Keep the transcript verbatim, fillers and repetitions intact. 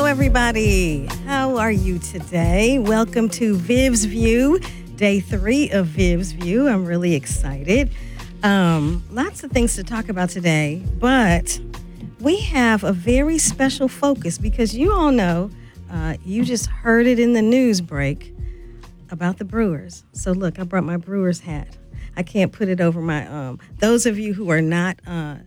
everybody. How are you today? Welcome to Viv's View, day three of Viv's View. I'm really excited. Um, lots of things to talk about today, but we have a very special focus because you all know, uh, you just heard it in the news break about the Brewers. So look, I brought my Brewers hat. I can't put it over my, um, those of you who are not uh,